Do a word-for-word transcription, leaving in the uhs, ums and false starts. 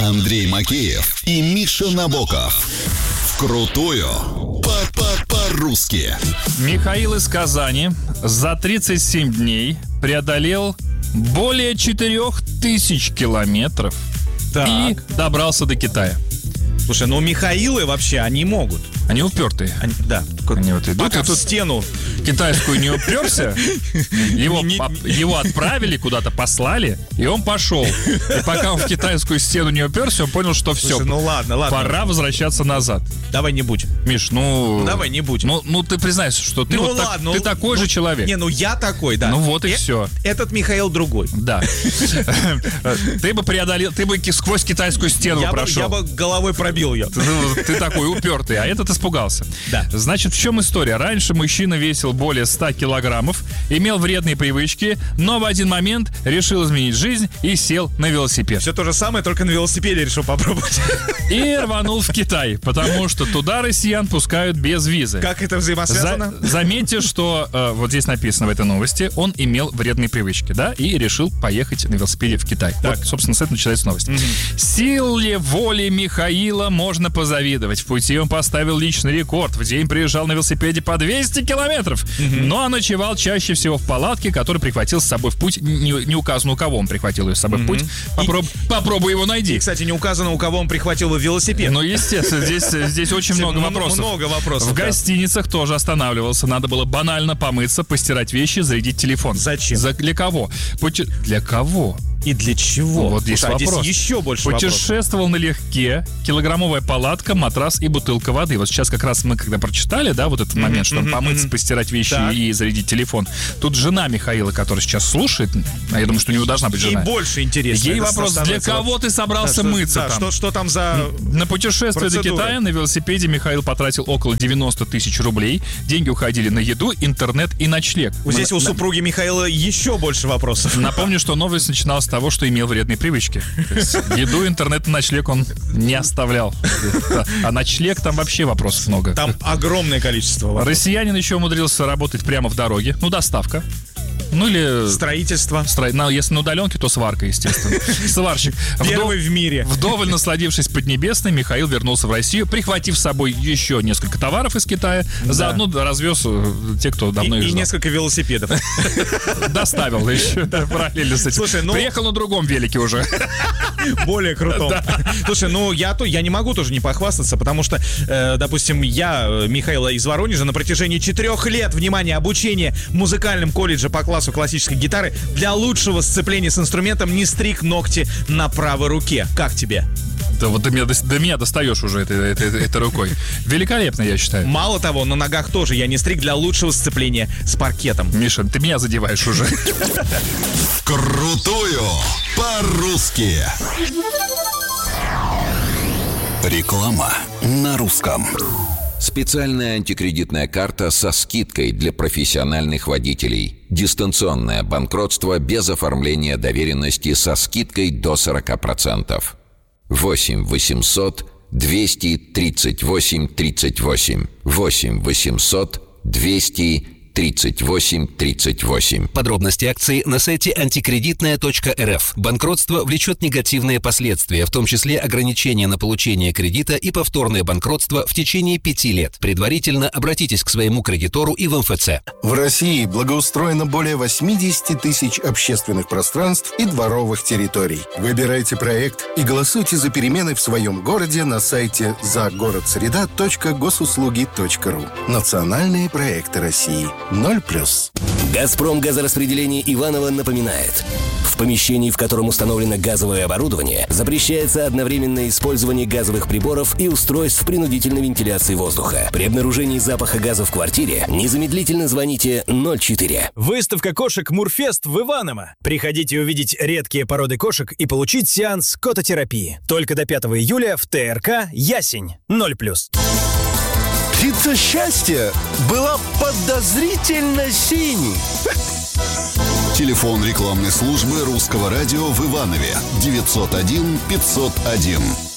Андрей Макеев и Миша Набоков. Вкрутую по-по-по-русски. Михаил из Казани за тридцать семь дней преодолел более четырех тысяч километров Так. и добрался до Китая. Слушай, ну Михаилы вообще, они могут. Они упертые. Они, да. Они вот идут, Пока и в тут стену. китайскую не уперся, его, Не- по- его отправили, куда-то послали, и он пошел. И пока он в китайскую стену не уперся, он понял, что все, Слушай, ну ладно, ладно. пора возвращаться назад. Давай не будь. Миш, ну... Ну, давай не будь. Ну, ну ты признайся, что ты, Ну вот так- ладно, ты ну, такой ну, же человек. Не, ну я такой, да. Ну вот и Э- все. Этот Михаил другой. Да. Ты бы преодолел, ты бы ки- сквозь китайскую стену Я бы, прошел. я бы головой пробил ее. Ну, ты такой упертый, а этот испугался. Да. Значит, в чем история? Раньше мужчина весил более ста килограммов, имел вредные привычки, но в один момент решил изменить жизнь и сел на велосипед. Все то же самое, только на велосипеде решил попробовать. И рванул в Китай, потому что туда россиян пускают без визы. Как это взаимосвязано? За- заметьте, что э, вот здесь написано в этой новости, он имел вредные привычки, да, и решил поехать на велосипеде в Китай. Так. Вот, собственно, с этого начинается новость. Силе воли Михаила можно позавидовать. В пути он поставил личный рекорд. В день приезжал на велосипеде по двести километров, но ночевал чаще всего в палатке, которую прихватил с собой в путь. Не, не указано, у кого он прихватил ее с собой в путь. Попроб- Попробуй его найди. И, кстати, не указано, у кого он прихватил велосипед. Ну, естественно, здесь, здесь очень много М- вопросов. Много вопросов. В да. гостиницах тоже останавливался. Надо было банально помыться, постирать вещи, зарядить телефон. Зачем? За, для кого? Пути- Для кого? И для чего? Вот здесь Слушай, а вопрос. здесь еще больше вопросов. Путешествовал налегке, килограммовая палатка, матрас и бутылка воды. Вот сейчас как раз мы когда прочитали, да, вот этот момент, что мгм, помыться, мгм. постирать вещи Так. и зарядить телефон. Тут жена Михаила, которая сейчас слушает, а я думаю, что у него должна быть Ей жена. больше интересно. Ей это вопрос, для становится. кого ты собрался Да, что- мыться да, там? Что, что там за... На путешествие до Процедура. Китая на велосипеде Михаил потратил около девяносто тысяч рублей. Деньги уходили на еду, интернет и ночлег. Вот здесь Мы- у супруги Михаила еще больше вопросов. Напомню, что новость начиналась с того, что имел вредные привычки. То есть еду, интернет и ночлег он не оставлял. А ночлег там вообще вопросов много. Там огромное количество вопросов. Россиянин еще умудрился работать прямо в дороге. Ну, доставка. Ну или... Строительство. стро- на- Если на удаленке, то сварка, естественно. Сварщик. Первый в мире. Вдоволь насладившись Поднебесной, Михаил вернулся в Россию, прихватив с собой еще несколько товаров из Китая. Заодно развез э, те, кто давно И, их и ждал. несколько велосипедов. Доставил еще. да, Параллельно с этим. Слушай, ну- Приехал на другом велике уже. Более крутом. Слушай, ну я, то, я не могу тоже не похвастаться, потому что, э, допустим, я, э, Михаила из Воронежа, на протяжении четырех лет, внимание, обучения в музыкальном колледже по классу классической гитары для лучшего сцепления с инструментом не стриг ногти на правой руке. Как тебе? Да вот до меня, до, до меня достаешь уже этой, этой, этой- этой рукой. Великолепно, я считаю. Мало того, на ногах тоже я не стриг для лучшего сцепления с паркетом. Миша, ты меня задеваешь уже. Вкрутую по-русски. Реклама на русском. Специальная антикредитная карта со скидкой для профессиональных водителей. Дистанционное банкротство без оформления доверенности со скидкой до сорок процентов. восемь восемьсот двести тридцать восемь тридцать восемь. восемь восемьсот двести тридцать восемь тридцать восемь. Подробности акции на сайте антикредитная точка эр эф. Банкротство влечет негативные последствия, в том числе ограничения на получение кредита и повторное банкротство в течение пяти лет. Предварительно обратитесь к своему кредитору и в эм эф цэ. В России благоустроено более восемьдесят тысяч общественных пространств и дворовых территорий. Выбирайте проект и голосуйте за перемены в своем городе на сайте загородсреда точка госуслуги точка ру. Национальные проекты России. Ноль плюс. «Газпром» газораспределение Иваново напоминает. В помещении, в котором установлено газовое оборудование, запрещается одновременное использование газовых приборов и устройств принудительной вентиляции воздуха. При обнаружении запаха газа в квартире незамедлительно звоните ноль четыре. Выставка кошек «Мурфест» в Иваново. Приходите увидеть редкие породы кошек и получить сеанс кототерапии. Только до пятого июля в тэ эр ка «Ясень». Ноль плюс. Птица счастья была подозрительно синей. Телефон рекламной службы русского радио в Иванове девятьсот один пятьсот один.